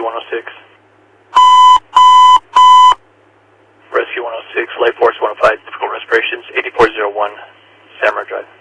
106. Rescue 106, Life Force 105, difficult respirations, 8401, Samurai Drive.